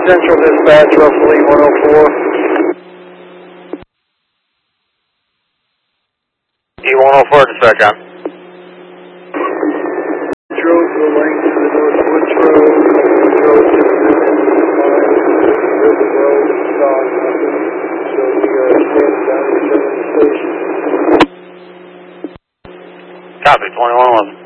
Central Dispatch, roughly 104. E104, dispatch on. Drove the length of the North Woods Road, drove to the River Road, saw nothing, so we are standing down at the station. Copy, 2111.